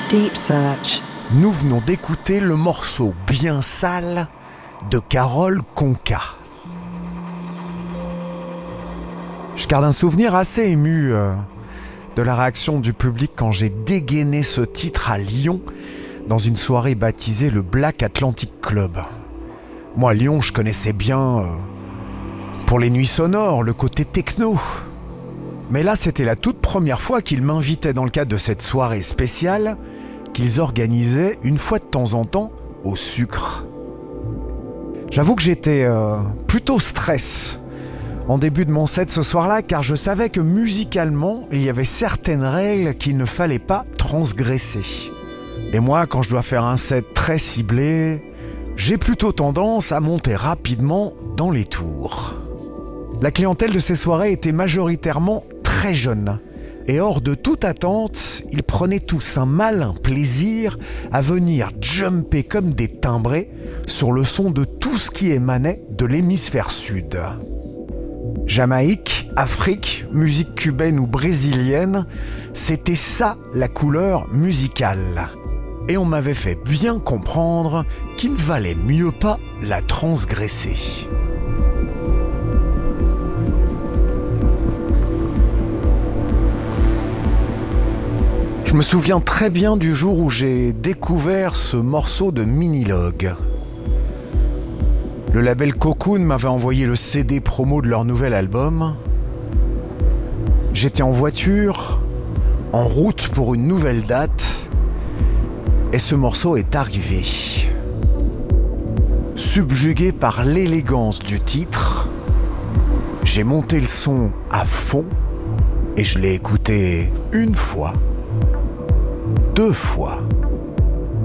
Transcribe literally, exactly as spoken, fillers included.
Deep Search. Nous venons d'écouter le morceau Bien sale de Carole Conca. Je garde un souvenir assez ému euh, de la réaction du public quand j'ai dégainé ce titre à Lyon dans une soirée baptisée le Black Atlantic Club. Moi, Lyon, je connaissais bien euh, pour les nuits sonores, le côté techno. Mais là, c'était la toute première fois qu'ils m'invitaient dans le cadre de cette soirée spéciale qu'ils organisaient une fois de temps en temps au Sucre. J'avoue que j'étais euh, plutôt stress en début de mon set ce soir-là, car je savais que musicalement, il y avait certaines règles qu'il ne fallait pas transgresser. Et moi, quand je dois faire un set très ciblé, j'ai plutôt tendance à monter rapidement dans les tours. La clientèle de ces soirées était majoritairement très jeune. Et hors de toute attente, ils prenaient tous un malin plaisir à venir jumper comme des timbrés sur le son de tout ce qui émanait de l'hémisphère sud. Jamaïque, Afrique, musique cubaine ou brésilienne, c'était ça la couleur musicale. Et on m'avait fait bien comprendre qu'il ne valait mieux pas la transgresser. Je me souviens très bien du jour où j'ai découvert ce morceau de Minilogue. Le label Cocoon m'avait envoyé le C D promo de leur nouvel album. J'étais en voiture, en route pour une nouvelle date, et ce morceau est arrivé. Subjugué par l'élégance du titre, j'ai monté le son à fond et je l'ai écouté une fois, deux fois,